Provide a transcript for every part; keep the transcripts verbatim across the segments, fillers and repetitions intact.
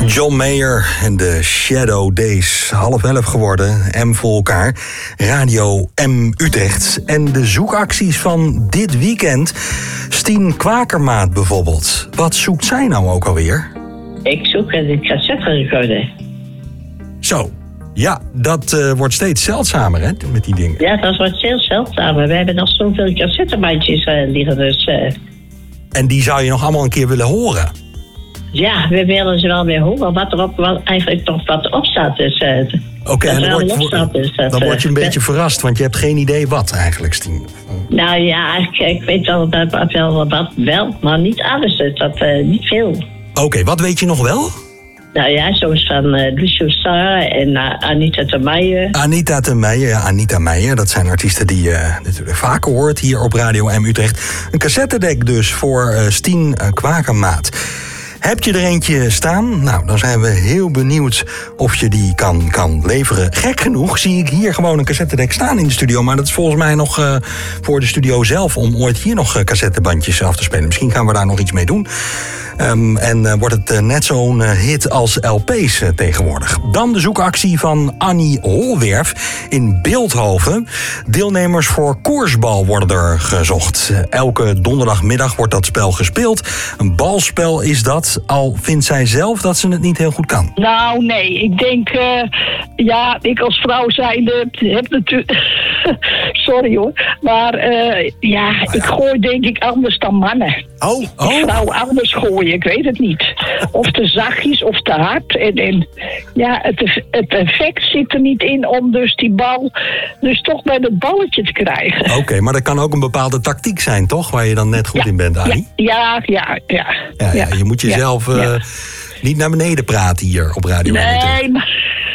John Mayer en de Shadow Days. Half elf geworden, M voor elkaar. Radio M Utrecht. En de zoekacties van dit weekend. Stien Kwakermaat bijvoorbeeld. Wat zoekt zij nou ook alweer? Ik zoek een cassette recorder. Zo, ja, dat uh, wordt steeds zeldzamer, hè, met die dingen. Ja, dat wordt heel zeldzamer. We hebben nog zoveel cassettebandjes uh, liggen, dus... Uh... En die zou je nog allemaal een keer willen horen? Ja, we willen ze wel weer horen. Wat er op, wat eigenlijk toch wat op staat. Dus, uh, Oké, okay, en dan, word, opstaat, dus dat, dan word je een uh, beetje uh, verrast, want je hebt geen idee wat eigenlijk, Stien. Nou ja, ik, ik weet wel dat wel wat wel, maar niet alles. Dat uh, niet veel. Oké, okay, wat weet je nog wel? Nou ja, zoals van uh, Lucio Star en uh, Anita de Meijer. Anita de Meijer, ja, Anita Meijer. Dat zijn artiesten die je uh, natuurlijk vaker hoort hier op Radio M Utrecht. Een cassettedek dus voor uh, Stien uh, Kwakermaat. Heb je er eentje staan? Nou, dan zijn we heel benieuwd of je die kan, kan leveren. Gek genoeg zie ik hier gewoon een cassettedek staan in de studio. Maar dat is volgens mij nog uh, voor de studio zelf om ooit hier nog uh, cassettebandjes af te spelen. Misschien gaan we daar nog iets mee doen. Um, en uh, wordt het uh, net zo'n uh, hit als L P's uh, tegenwoordig. Dan de zoekactie van Annie Holwerf in Bilthoven. Deelnemers voor Koersbal worden er gezocht. Uh, elke donderdagmiddag wordt dat spel gespeeld. Een balspel is dat, al vindt zij zelf dat ze het niet heel goed kan. Nou, nee. Ik denk, uh, ja, ik als vrouw zijnde heb natuurlijk... Sorry hoor. Maar uh, ja, oh, ja, ik gooi denk ik anders dan mannen. Oh, oh. Vrouwen anders gooien, ik weet het niet. Of te zachtjes of te hard. En, en ja, het, het effect zit er niet in om dus die bal dus toch bij het balletje te krijgen. Oké, okay, maar dat kan ook een bepaalde tactiek zijn, toch? Waar je dan net goed ja, in bent, Annie? Ja, ja, ja. ja, ja, ja je moet jezelf ja, uh, ja. niet naar beneden praten hier op Radio. Nee, maar...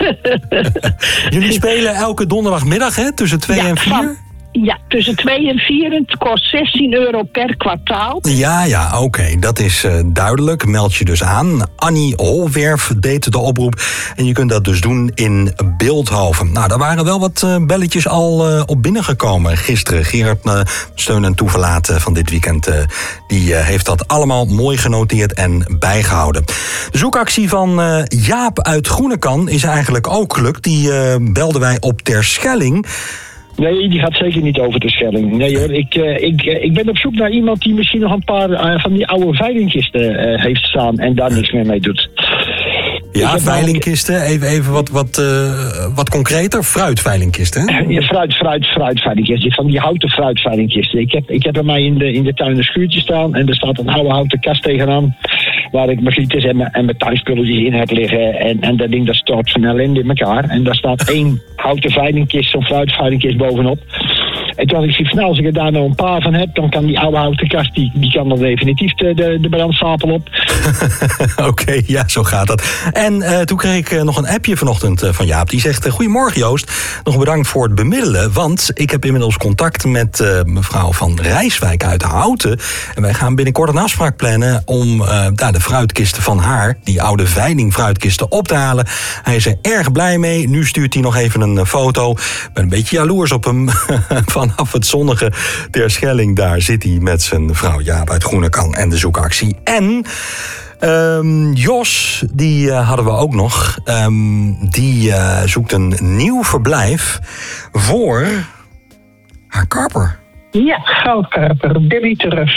Jullie spelen elke donderdagmiddag, hè? Tussen twee ja, en vier? Van... Ja, tussen twee en vier. Het kost zestien euro per kwartaal. Ja, ja, oké. Okay. Dat is uh, duidelijk. Meld je dus aan. Annie Holwerf deed de oproep. En je kunt dat dus doen in Bilthoven. Nou, daar waren wel wat uh, belletjes al uh, op binnengekomen gisteren. Gerard uh, Steun en Toeverlaat uh, van dit weekend... Uh, die uh, heeft dat allemaal mooi genoteerd en bijgehouden. De zoekactie van uh, Jaap uit Groenekan is eigenlijk ook gelukt. Die uh, belden wij op Terschelling... Nee, die gaat zeker niet over de Schelling. Nee hoor, ik, uh, ik, uh, ik ben op zoek naar iemand die misschien nog een paar uh, van die oude veilingkisten uh, heeft staan en daar niks meer mee doet. Ja, veilingkisten. Even, even wat, wat, uh, wat concreter. Fruitveilingkisten, hè? Ja, fruit, fruit, fruitveilingkisten. Van die houten fruitveilingkisten. Ik heb, ik heb bij mij in de, in de tuin een schuurtje staan en er staat een oude houten kast tegenaan. Waar ik mijn gieters en mijn, en mijn tuinspulletjes in heb liggen. En, en dat ding dat stort van ellende in elkaar. En daar staat één houten veilingkist, zo'n fruitveilingkist bovenop. En toen had ik zoiets van, nou, als ik er daar nou een paar van heb, dan kan die oude houten kast, die, die kan dan definitief de, de, de brandstapel op. Oké, okay, ja, zo gaat dat. En uh, toen kreeg ik uh, nog een appje vanochtend uh, van Jaap. Die zegt, uh, goedemorgen Joost, nog bedankt voor het bemiddelen. Want ik heb inmiddels contact met uh, mevrouw van Rijswijk uit Houten. En wij gaan binnenkort een afspraak plannen om uh, nou, de fruitkisten van haar, die oude veiling fruitkisten, op te halen. Hij is er erg blij mee. Nu stuurt hij nog even een uh, foto. Ik ben een beetje jaloers op hem. Vanaf het zonnige Terschelling, daar zit hij met zijn vrouw Jaap uit Groenekan en de zoekactie. En um, Jos, die uh, hadden we ook nog. Um, die uh, zoekt een nieuw verblijf voor haar karper. Ja, goudkarper, Billy terug.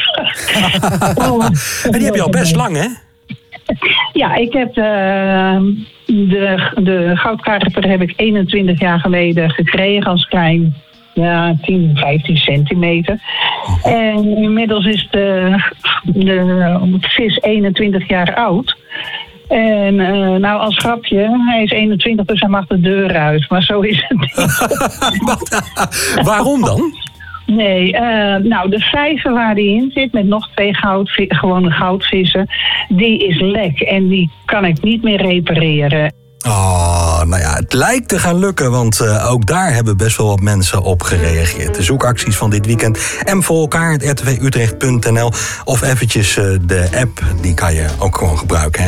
En die heb je al best lang, hè? Ja, ik heb uh, de, de goudkarper heb ik eenentwintig jaar geleden gekregen als klein. Ja, tien, vijftien centimeter. En inmiddels is de, de vis eenentwintig jaar oud. En uh, nou, als grapje, hij is eenentwintig, dus hij mag de deur uit. Maar zo is het niet. Waarom dan? Nee, uh, nou, de vijver waar die in zit met nog twee goud, gewone goudvissen, die is lek en die kan ik niet meer repareren. Oh, nou ja, het lijkt te gaan lukken, want uh, ook daar hebben best wel wat mensen op gereageerd. De zoekacties van dit weekend. M voor elkaar, r t v utrecht punt n l of eventjes uh, de app, die kan je ook gewoon gebruiken. Hè?